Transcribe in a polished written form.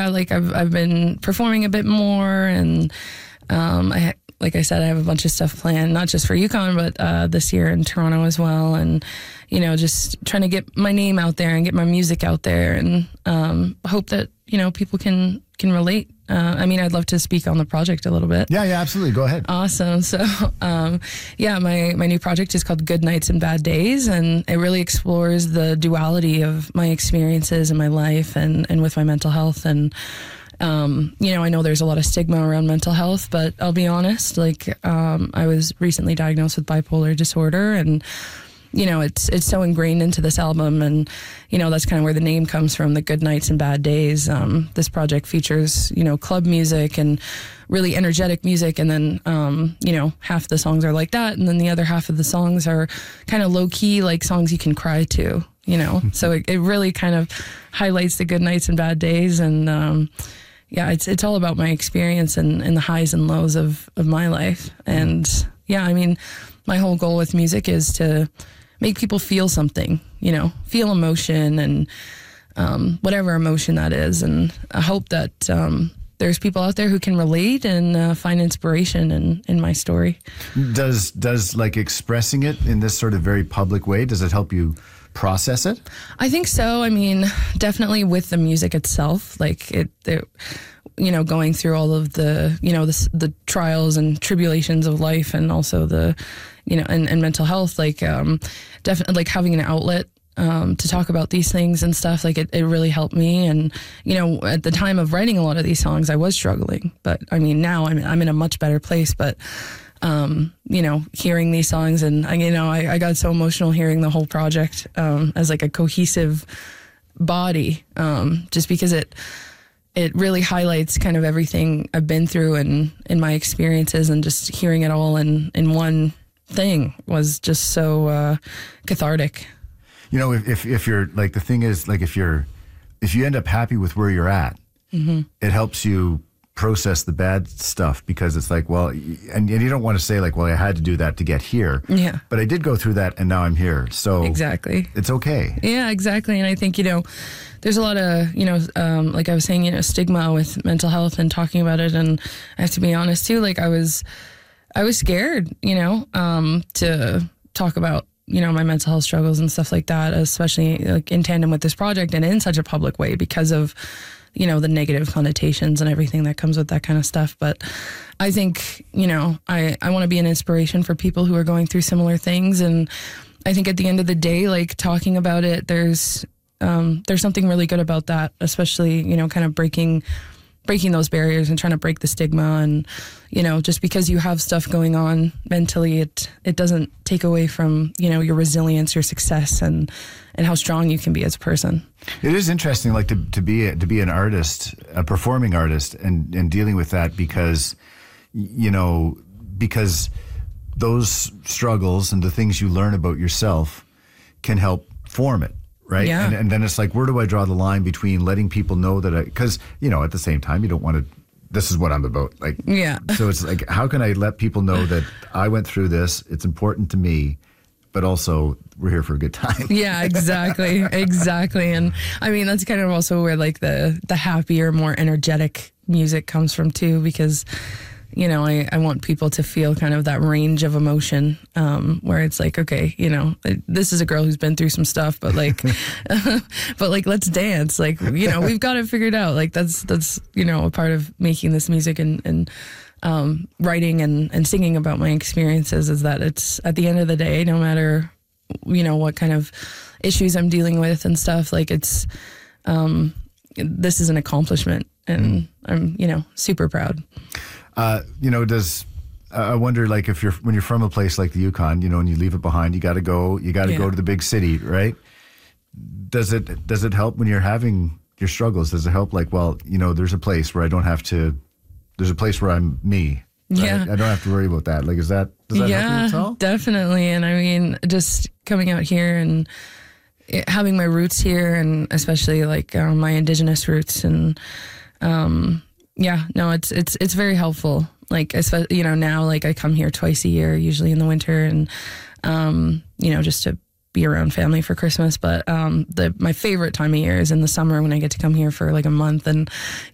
yeah, like I've been performing a bit more, and like I said, I have a bunch of stuff planned, not just for Yukon, but this year in Toronto as well. And, you know, just trying to get my name out there and get my music out there, and hope that, you know, people can relate. I mean, I'd love to speak on the project a little bit. Yeah, absolutely. Go ahead. Awesome. So, yeah, my new project is called Good Nights and Bad Days, and it really explores the duality of my experiences in my life and with my mental health. And, you know, I know there's a lot of stigma around mental health, but I'll be honest, like, I was recently diagnosed with bipolar disorder, and, you know, it's so ingrained into this album, and, you know, that's kind of where the name comes from, the Good Nights and Bad Days. This project features, you know, club music and really energetic music, and then, you know, half the songs are like that, and then the other half of the songs are kind of low-key, like songs you can cry to, you know. So it really kind of highlights the good nights and bad days, and yeah, it's all about my experience and the highs and lows of my life. And yeah, I mean, my whole goal with music is to make people feel something, you know, feel emotion, and whatever emotion that is. And I hope that there's people out there who can relate and find inspiration in my story. Does like expressing it in this sort of very public way, does it help you process it? I think so. I mean, definitely with the music itself, like it you know, going through all of the, you know, the trials and tribulations of life, and also the, you know, and mental health, like definitely like having an outlet to talk about these things and stuff, like it really helped me. And, you know, at the time of writing a lot of these songs, I was struggling, but I mean, now I'm in a much better place. But you know, hearing these songs, and you know, I got so emotional hearing the whole project as like a cohesive body, just because it really highlights kind of everything I've been through and in my experiences, and just hearing it all in one thing was just so cathartic. You know, if you're like, the thing is, like, if you end up happy with where you're at, it helps you process the bad stuff, because it's like, well, and you don't want to say like, well, I had to do that to get here. Yeah. But I did go through that, and now I'm here. So exactly, it's okay. Yeah, exactly. And I think, you know, there's a lot of, you know, like I was saying, you know, stigma with mental health and talking about it. And I have to be honest too, like I was scared, you know, to talk about, you know, my mental health struggles and stuff like that, especially like in tandem with this project and in such a public way, because of, you know, the negative connotations and everything that comes with that kind of stuff. But I think, you know, I want to be an inspiration for people who are going through similar things. And I think at the end of the day, like, talking about it, there's something really good about that, especially, you know, kind of breaking those barriers and trying to break the stigma. And, you know, just because you have stuff going on mentally, it doesn't take away from, you know, your resilience, your success, and how strong you can be as a person. It is interesting, like, to be an artist, a performing artist, and dealing with that, because, you know, because those struggles and the things you learn about yourself can help form it. Right. Yeah. And then it's like, where do I draw the line between letting people know that because, you know, at the same time, you don't want to, this is what I'm about. Like, yeah. So it's like, how can I let people know that I went through this? It's important to me, but also we're here for a good time. Yeah, exactly. Exactly. And I mean, that's kind of also where like the happier, more energetic music comes from too, because, you know, I want people to feel kind of that range of emotion, where it's like, okay, you know, this is a girl who's been through some stuff, but like, let's dance. Like, you know, we've got it figured out. Like that's, you know, a part of making this music and writing and singing about my experiences, is that it's, at the end of the day, no matter, you know, what kind of issues I'm dealing with and stuff, like it's, this is an accomplishment, and I'm, you know, super proud. You know, I wonder, like, when you're from a place like the Yukon, you know, and you leave it behind, you got to go to the big city, right? Does it help when you're having your struggles? Does it help, like, well, you know, there's a place where there's a place where I'm me. Right? Yeah. I don't have to worry about that. Like, does that help you at all? Definitely. And I mean, just coming out here and having my roots here, and especially like my Indigenous roots, and yeah, no, it's very helpful. Like, you know, now, like, I come here twice a year, usually in the winter, and you know, just to be around family for Christmas. But my favorite time of year is in the summer, when I get to come here for like a month, and